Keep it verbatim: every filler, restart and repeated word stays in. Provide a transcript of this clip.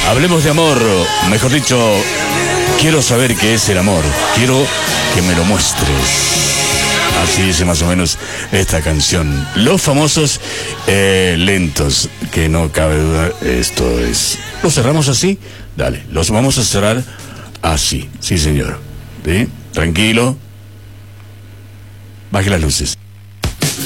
Hablemos de amor, mejor dicho, quiero saber qué es el amor, quiero que me lo muestres. Así dice más o menos esta canción. Los famosos eh, lentos, que no cabe duda, esto es... ¿Lo cerramos así? Dale, los vamos a cerrar así, sí señor. ¿Sí? Tranquilo. Baje las luces.